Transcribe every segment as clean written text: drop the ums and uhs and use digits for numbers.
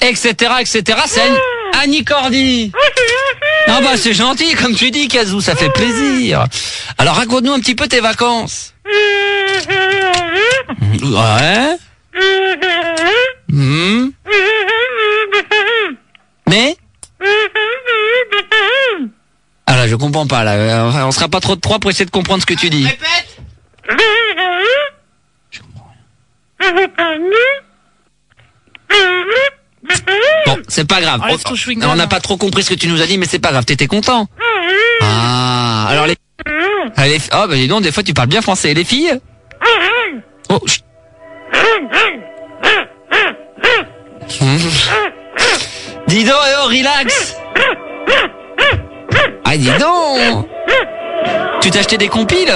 etc., etc. C'est Annie Cordy. Ah bah c'est gentil, comme tu dis, Kazoo, ça fait plaisir. Alors raconte-nous un petit peu tes vacances. Ouais. Mais ah là, je comprends pas là. On sera pas trop de trois pour essayer de comprendre ce que tu dis. Répète. Je comprends rien. Bon, c'est pas grave. Enlève ton chewing-gum. On n'a pas trop compris ce que tu nous as dit, mais c'est pas grave. T'étais content? Ah, alors les... Oh, bah dis donc, des fois tu parles bien français. Et les filles? Oh, chut. Dis donc, relax. Ah, dis donc. Tu t'as acheté des compiles?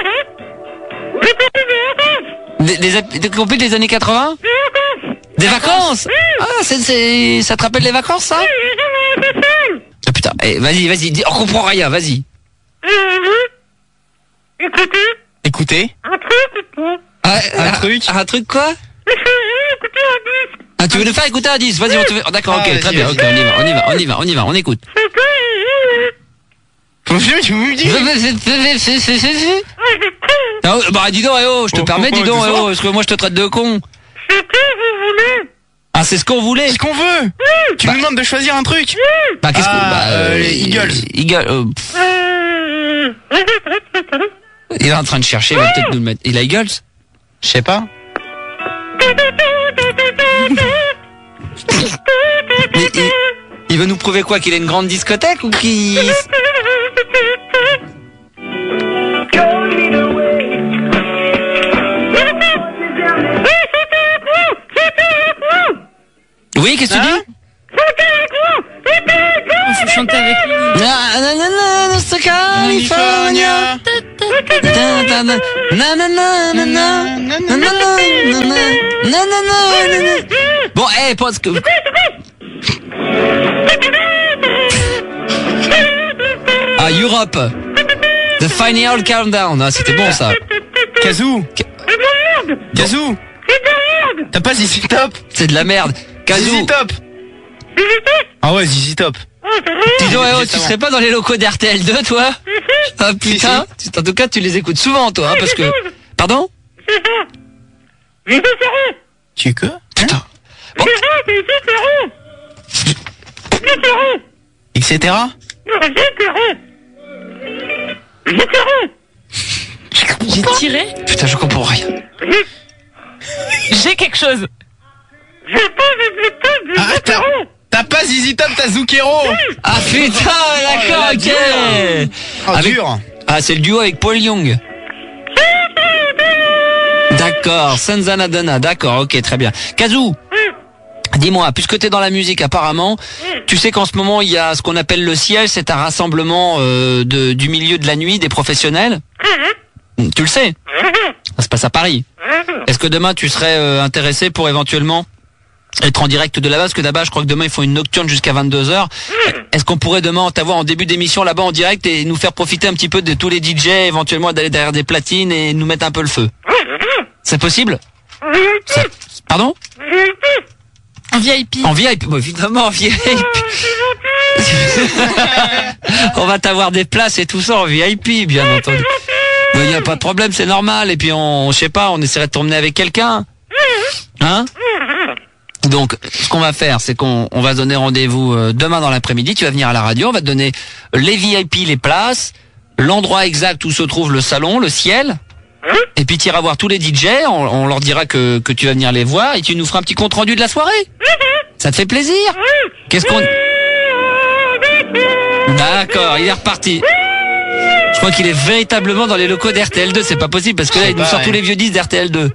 Des compiles des années 80? Des vacances? Ah, ça te rappelle les vacances, ça? Ah putain, vas-y, on comprend rien, vas-y. Écoutez. Un truc quoi? Ah, tu veux nous faire écouter un 10? Vas-y, on te fait... D'accord, ok, très bien, ok, on y va, on écoute. Ah, bah dis donc, je te permets, dis donc, parce que moi je te traite de con. Ah, c'est ce qu'on voulait. Ce qu'on veut. Tu nous demandes de choisir un truc. Bah qu'est-ce qu'on... les Eagles. Il est en train de chercher, il va peut-être nous le mettre. Il a Eagles? Je sais pas. Mais il veut nous prouver quoi? Qu'il a une grande discothèque ou qu'il... Oui, qu'est-ce que tu dis? Faut chanter avec lui. California. Bon, pense que... Ah, Europe. The Final Countdown. Ah, c'était bon, ça. Kazoo. T'as pas ZZ Top? C'est de la merde. Kazoo. ZZ Top. Ah ouais, ZZ Top. Dis donc, tu serais pas dans les locaux d'RTL2, toi? Ah putain. En tout cas, tu les écoutes souvent, toi, hein, parce que... Pardon? Tu es que? Putain. Bon. Etc. J'ai tiré. Putain, je comprends rien. J'ai quelque chose. Ah, t'as pas ZZ Top, t'as Zucchero. Ah putain, d'accord, ok. Dur. Ah, c'est le duo avec Paul Young. D'accord, Sanzana Dana, d'accord, ok, très bien. Kazoo, dis-moi, puisque t'es dans la musique apparemment, tu sais qu'en ce moment il y a ce qu'on appelle le Ciel, c'est un rassemblement du milieu de la nuit, des professionnels. Tu le sais? Ça se passe à Paris. Est-ce que demain tu serais intéressé pour éventuellement être en direct de là-bas? Parce que là-bas, je crois que demain ils font une nocturne jusqu'à 22h. Est-ce qu'on pourrait demain t'avoir en début d'émission là-bas en direct et nous faire profiter un petit peu de tous les DJ, éventuellement d'aller derrière des platines et nous mettre un peu le feu? C'est possible? Pardon? En VIP. En VIP, bon, évidemment en VIP. On va t'avoir des places et tout ça en VIP, bien entendu. Il n'y a pas de problème, c'est normal. Et puis je sais pas, on essaierait de t'emmener avec quelqu'un. Hein? Donc, ce qu'on va faire, c'est qu'on va se donner rendez-vous demain dans l'après-midi. Tu vas venir à la radio, on va te donner les VIP, les places, l'endroit exact où se trouve le salon, le Ciel. Et puis tu iras voir tous les DJ, on leur dira que tu vas venir les voir et tu nous feras un petit compte rendu de la soirée. Ça te fait plaisir? Qu'est-ce qu'on... D'accord, il est reparti. Je crois qu'il est véritablement dans les locaux d'RTL2, c'est pas possible parce que là il nous sort tous les vieux disques d'RTL2.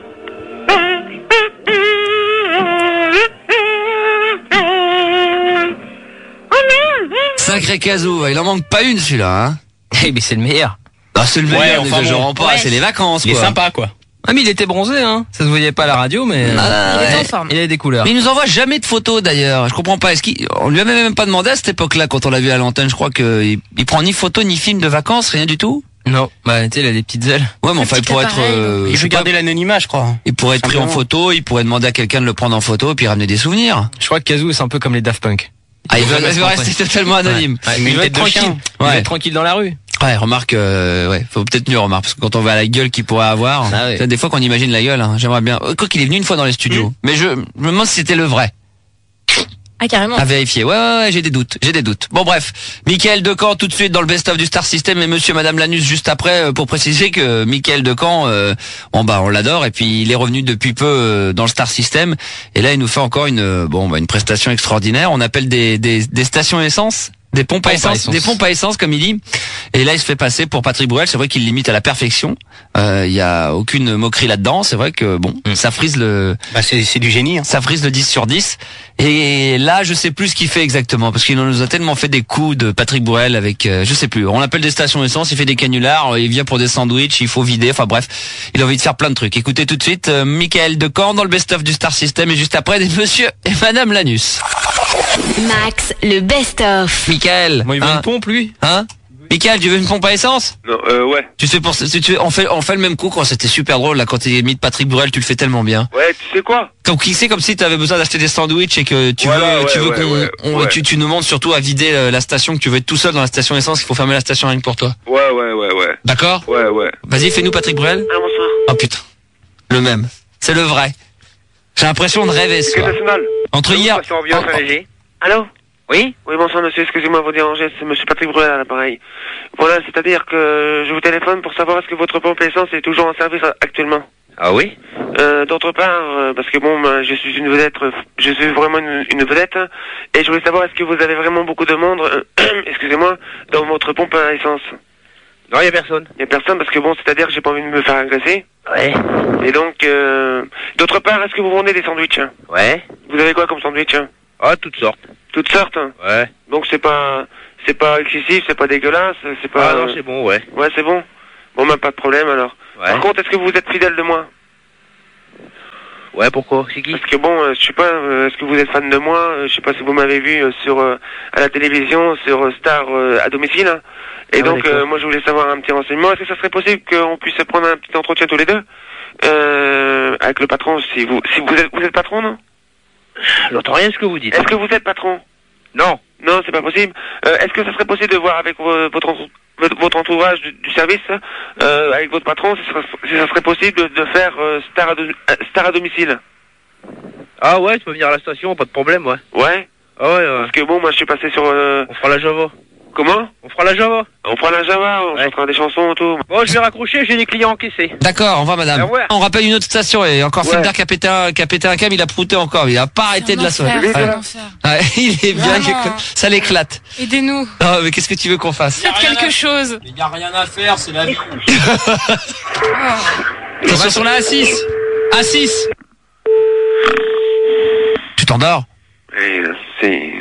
Sacré Kazoo, il en manque pas une celui-là, hein. Eh mais c'est le meilleur. Ah, c'est le meilleur, n'exagérons pas, c'est les vacances, quoi. Il est sympa, quoi. Ah mais il était bronzé, hein. Ça se voyait pas à la radio, mais il était en forme. Il avait des couleurs. Mais il nous envoie jamais de photos d'ailleurs. Je comprends pas. On lui avait même pas demandé à cette époque-là quand on l'a vu à l'antenne. Je crois que il prend ni photo ni film de vacances, rien du tout. Non, bah tu sais, il a des petites ailes. Ouais, mais enfin, il pourrait être... Il veut garder l'anonymat, je crois. Il pourrait être pris en photo, il pourrait demander à quelqu'un de le prendre en photo et puis ramener des souvenirs. Je crois que Kazoo, c'est un peu comme les Daft Punk. Ah, il veut rester totalement anonyme. Ouais, il veut être tranquille. Il veut être tranquille dans la rue. Ouais, remarque, ouais, faut peut-être mieux remarque, parce que quand on voit la gueule qu'il pourrait avoir, des fois qu'on imagine la gueule, hein, j'aimerais bien, quoi qu'il est venu une fois dans les studios, mais je me demande si c'était le vrai. Ah, carrément. À vérifier. Ouais, j'ai des doutes. Bon, bref. Mickaël Decamp, tout de suite dans le best-of du Star System et monsieur et madame Lanus juste après, pour préciser que Mickaël Decamp, on l'adore et puis il est revenu depuis peu dans le Star System et là il nous fait encore une prestation extraordinaire. On appelle des stations essence. Des pompes à essence, comme il dit. Et là, il se fait passer pour Patrick Bruel. C'est vrai qu'il l'imite à la perfection. Il y a aucune moquerie là-dedans. C'est vrai que ça frise le. Bah c'est du génie. Hein. Ça frise le 10 sur 10. Et là, je sais plus ce qu'il fait exactement parce qu'il nous a tellement fait des coups de Patrick Bruel avec, je sais plus. On l'appelle des stations essence. Il fait des canulars. Il vient pour des sandwichs. Il faut vider. Enfin bref, il a envie de faire plein de trucs. Écoutez tout de suite Mickaël Decamp dans le best-of du Star System et juste après des monsieur et madame Lanus. Max, le best-of. Mickaël. Moi, il veut une pompe, lui. Hein? Mickaël, tu veux une pompe à essence? Non, ouais. Tu sais on fait le même coup quand c'était super drôle là quand t'es mis de Patrick Bruel, tu le fais tellement bien. Ouais, tu sais quoi? Comme si t'avais besoin d'acheter des sandwichs et que tu tu nous montres surtout à vider la station, que tu veux être tout seul dans la station essence, qu'il faut fermer la station rien que pour toi. Ouais. D'accord? Ouais. Vas-y, fais-nous Patrick Bruel. Ah, bonsoir. Oh putain. Le même. C'est le vrai. J'ai l'impression de rêver ce soir. National. Entre hier. Allô? Oui, bonsoir monsieur, excusez-moi de vous déranger, c'est monsieur Patrick Bruel à l'appareil. Voilà, c'est-à-dire que je vous téléphone pour savoir est-ce que votre pompe à essence est toujours en service actuellement. Ah oui? D'autre part, parce que je suis une vedette, je suis vraiment une vedette, et je voulais savoir est-ce que vous avez vraiment beaucoup de monde, excusez-moi, dans votre pompe à essence. Non, il y a personne. Il y a personne parce que c'est-à-dire que j'ai pas envie de me faire agresser. Ouais. Et donc, d'autre part, est-ce que vous vendez des sandwichs? Ouais. Vous avez quoi comme sandwich? Ah, toutes sortes. Toutes sortes? Ouais. Donc c'est pas excessif, c'est pas dégueulasse, c'est pas... Ah non, c'est bon, ouais. Ouais, c'est bon. Bon, bah, pas de problème, alors. Ouais. Par contre, est-ce que vous êtes fidèle de moi? Ouais, pourquoi? C'est qui? Parce que je sais pas, est-ce que vous êtes fan de moi? Je sais pas si vous m'avez vu à la télévision, sur Star à domicile. Et donc, moi, je voulais savoir un petit renseignement. Est-ce que ça serait possible qu'on puisse prendre un petit entretien tous les deux? Avec le patron, si vous êtes patron, non? J'entends rien ce que vous dites. Est-ce que vous êtes patron? Non. Non, c'est pas possible. Est-ce que ça serait possible de voir avec votre entourage du service, avec votre patron, si ça serait possible de faire Star à domicile? Ah ouais, tu peux venir à la station, pas de problème, ouais. Ouais. Ah ouais, Parce que moi je suis passé sur... On fera la Java. Comment? On fera la Java. On prend la Java, on chantera des chansons, tout. Bon, je vais raccrocher, j'ai des clients encaissés. D'accord, au revoir madame. Au revoir. On rappelle une autre station et encore Felder qui a pété un câble, il a prouté encore, il a pas arrêté de la soirée. Ouais, il est bien, ça l'éclate. Aidez-nous. Non, mais qu'est-ce que tu veux qu'on fasse? Faites quelque chose. Il y a rien à faire, c'est la vie. Attention sur la A6. A6. Tu t'endors? C'est...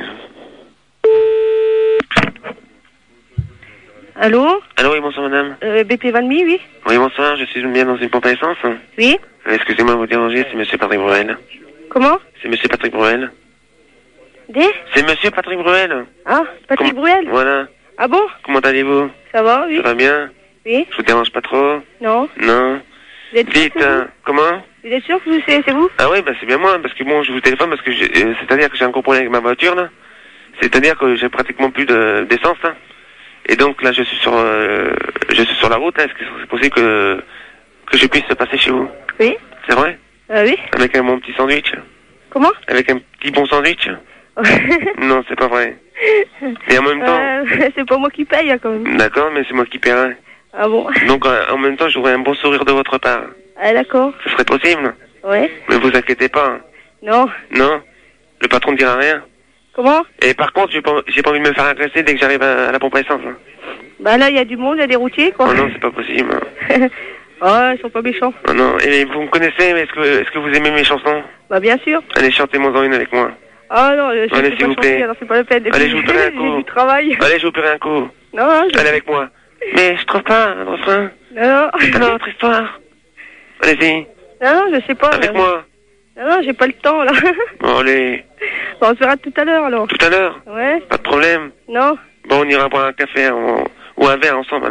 Allô? Allô, oui, bonsoir madame. BP Valmy, oui? Oui, bonsoir, je suis bien dans une pompe à essence. Oui? Excusez-moi de vous déranger, c'est monsieur Patrick Bruel. Comment? C'est monsieur Patrick Bruel. C'est monsieur Patrick Bruel. Ah, Patrick Bruel? Voilà. Ah bon? Comment allez-vous? Ça va, oui? Ça va bien? Oui? Je vous dérange pas trop? Non. Non. Vous êtes sûr? Dites, comment? Vous êtes sûr que c'est vous? Ah oui, bah c'est bien moi, parce que je vous téléphone parce que c'est-à-dire que j'ai un gros problème avec ma voiture, là. C'est-à-dire que j'ai pratiquement plus d'essence, là. Et donc là, je suis sur la route, là. Est-ce que c'est possible que je puisse passer chez vous? Oui. C'est vrai? Oui. Avec un bon petit sandwich? Comment? Avec un petit bon sandwich? Non, c'est pas vrai. Et en même temps... c'est pas moi qui paye, hein, quand même. D'accord, mais c'est moi qui paierai. Ah bon? Donc en même temps, j'aurai un bon sourire de votre part. Ah d'accord. Ce serait possible? Ouais. Mais vous inquiétez pas. Non. Non? Le patron ne dira rien? Comment? Et par contre, j'ai pas envie de me faire agresser dès que j'arrive à la pompe à essence. Hein. Bah là, il y a du monde, il y a des routiers, quoi. Oh non, c'est pas possible. Oh, ils sont pas méchants. Oh non, et vous me connaissez, mais est-ce que vous aimez mes chansons? Bah bien sûr. Allez, chantez-moi une avec moi. Ah non, je allez, s'il vous plaît. Alors c'est pas la peine. Allez, je vous paierai un coup. J'ai du travail. Allez, je vous paierai un coup. Non, allez avec moi. Mais je trouve pas un refrain. Non. Alors, votre histoire. Allez-y. Non, je sais pas. Avec moi. Non, j'ai pas le temps, là. Bon, allez. Bon, on se verra tout à l'heure, alors. Tout à l'heure? Ouais. Pas de problème. Non. Bon, on ira boire un café ou un verre ensemble, alors.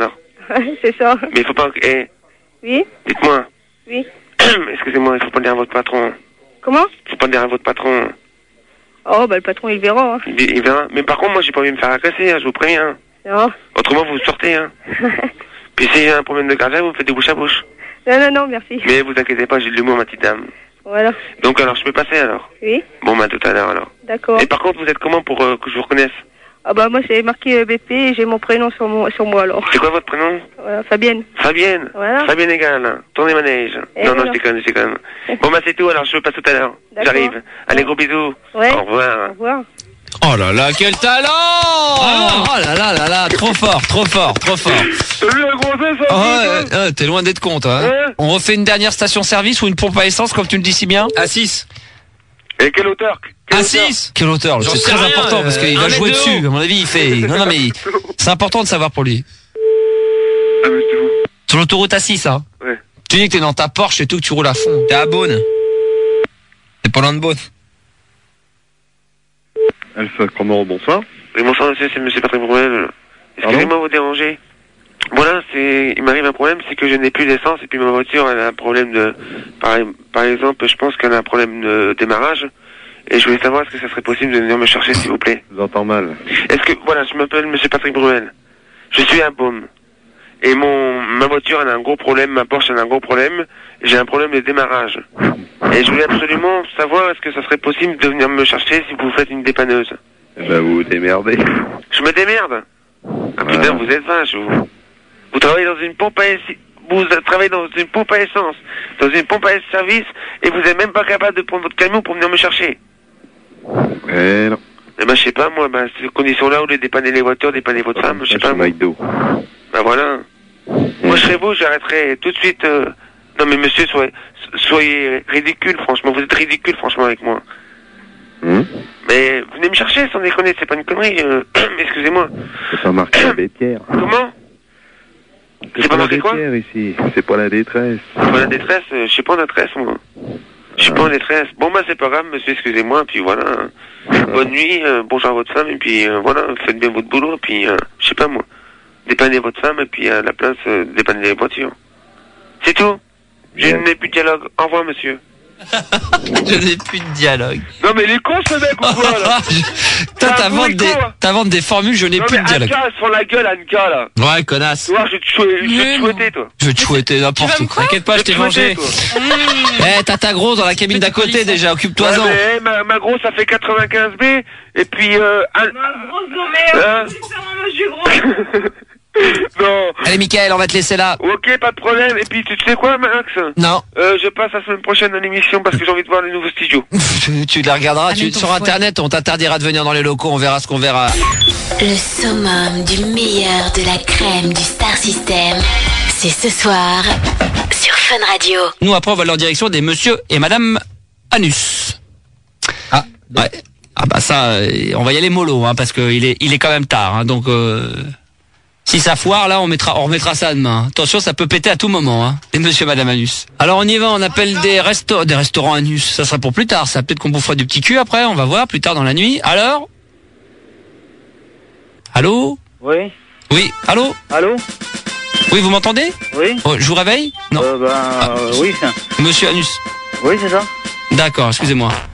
C'est ça. Mais il faut pas... Oui. Dites-moi. Oui. Excusez-moi, il faut pas dire à votre patron. Comment? Il faut pas dire à votre patron. Oh, bah le patron, il verra. Hein. Il verra. Mais par contre, moi, j'ai pas envie de me faire agresser, je vous préviens. Non. Autrement, vous sortez, Puis si j'ai un problème de cardiaque, vous me faites des bouche à bouche. Non, merci. Mais vous inquiétez pas, j'ai de l'humour, ma petite dame. Voilà. Donc alors, je peux passer alors? Oui. Bon, bah tout à l'heure alors. D'accord. Et par contre, vous êtes comment pour que je vous reconnaisse? Ah bah moi, c'est marqué BP et j'ai mon prénom sur moi alors. C'est quoi votre prénom? Voilà, Fabienne. Fabienne. Voilà. Fabienne Égal. Tournez manège. Non, je déconne. Bon, bah c'est tout, alors je passe tout à l'heure. J'arrive. Allez, gros bisous. Ouais. Au revoir. Au revoir. Oh là là, quel talent! Oh là là là là, trop fort. T'as vu la grossesse, Oh, t'es loin d'être con, toi. Ouais. On refait une dernière station-service ou une pompe à essence, comme tu le dis si bien? À 6. Et quelle hauteur? À 6. Quelle hauteur? J'en C'est sais très rien, important parce qu'il va 1 jouer mètre de dessus. haut. À mon avis, il fait. Non, mais c'est important de savoir pour lui. Ah, mais c'est vous. Sur l'autoroute A6, hein. Ouais. Tu dis que t'es dans ta Porsche et tout, que tu roules à fond. T'es à Beaune. T'es pas loin de Beaune. Alpha Comore, bonsoir. Oui, bonsoir, monsieur, c'est monsieur Patrick Bruel. Excusez-moi de vous déranger. Voilà, il m'arrive un problème, c'est que je n'ai plus d'essence et puis ma voiture, elle a un problème de, par exemple, je pense qu'elle a un problème de démarrage. Et je voulais savoir est-ce que ça serait possible de venir me chercher, s'il vous plaît. Je vous entends mal. Est-ce que, voilà, je m'appelle monsieur Patrick Bruel. Je suis à Beaune. Et ma voiture, elle a un gros problème, ma Porsche, elle a un gros problème. J'ai un problème de démarrage. Et je voulais absolument savoir est-ce que ça serait possible de venir me chercher si vous faites une dépanneuse. Eh ben, vous vous démerdez. Je me démerde. Ah putain, vous êtes vache, vous. Vous travaillez dans une pompe à vous travaillez dans une pompe à essence, dans une pompe à service, et vous êtes même pas capable de prendre votre camion pour venir me chercher. Eh non. Eh ben, je sais pas, moi, ces conditions-là, au lieu de dépanner les voitures, dépanner votre femme, je sais pas. McDo. Ben voilà. Moi, je serais vous, j'arrêterais tout de suite. Non, mais monsieur, soyez ridicule, franchement. Vous êtes ridicule, franchement, avec moi. Mais venez me chercher, sans déconner, c'est pas une connerie. Excusez-moi. C'est pas marqué la Pierre. Comment? C'est pas marqué quoi? Ici. C'est pas la détresse. C'est pas la détresse, je suis pas en détresse, moi. Je suis pas en détresse. Bon, bah, c'est pas grave, monsieur, excusez-moi, puis voilà. Bonne nuit, bonjour à votre femme, et puis voilà, faites bien votre boulot, et puis, je sais pas, moi. Dépannez votre femme, et puis à la place, dépannez les voitures. C'est tout. Je n'ai plus de dialogue. Au revoir, monsieur. Je n'ai plus de dialogue. Non, mais il est con, ce mec, ou quoi, là? Toi, t'inventes des formules, je n'ai plus de dialogue. Anka, elle se prend la gueule, Anka, là. Ouais, connasse. Tu vois, je vais te chouetter, toi. Je vais te chouetter n'importe où. T'inquiète pas, je t'ai mangé. T'as ta grosse dans la cabine d'à côté déjà, occupe-toi-en. Ouais, ma grosse, ça fait 95B, et puis, Ma grosse merde. C'est je suis gros. Non. Allez, Mickaël, on va te laisser là. Ok, pas de problème. Et puis, tu sais quoi, Max? Non. Je passe la semaine prochaine à l'émission parce que j'ai envie de voir les nouveaux studios. Tu la regarderas, sur Internet, on t'interdira de venir dans les locaux, on verra ce qu'on verra. Le summum du meilleur de la crème du Star System, c'est ce soir sur Fun Radio. Nous, après, on va leur direction des monsieur et madame Anus. Ah, ouais. Ah bah ça, on va y aller mollo, hein, parce qu'il est quand même tard, hein, donc... Si ça foire, là, on remettra ça demain. Attention, ça peut péter à tout moment, hein. Et monsieur, madame Anus. Alors, on y va, on appelle des restaurants Anus. Ça sera pour plus tard, ça. Peut-être qu'on bouffera du petit cul après, on va voir, plus tard dans la nuit. Alors? Allô? Oui. Oui, allô? Allô? Oui, vous m'entendez? Oui. Oh, je vous réveille? Non. Oui. Monsieur Anus. Oui, c'est ça. D'accord, excusez-moi.